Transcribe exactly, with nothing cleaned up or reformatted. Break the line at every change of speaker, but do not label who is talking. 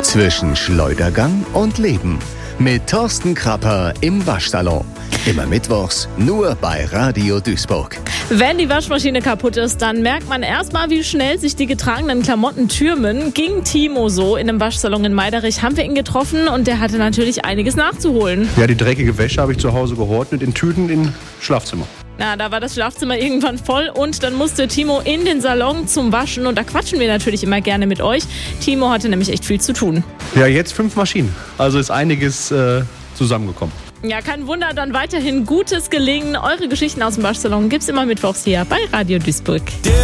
Zwischen Schleudergang und Leben. Mit Thorsten Krapper im Waschsalon. Immer mittwochs, nur bei Radio Duisburg.
Wenn die Waschmaschine kaputt ist, dann merkt man erstmal, wie schnell sich die getragenen Klamotten türmen. Ging Timo so in einem Waschsalon in Meiderich, haben wir ihn getroffen und der hatte natürlich einiges nachzuholen.
Ja, die dreckige Wäsche habe ich zu Hause gehortet in Tüten im Schlafzimmer.
Na, da war das Schlafzimmer irgendwann voll und dann musste Timo in den Salon zum Waschen und da quatschen wir natürlich immer gerne mit euch. Timo hatte nämlich echt viel zu tun.
Ja, jetzt fünf Maschinen. Also ist einiges äh, zusammengekommen.
Ja, kein Wunder, dann weiterhin gutes Gelingen. Eure Geschichten aus dem Waschsalon gibt's immer mittwochs hier bei Radio Duisburg.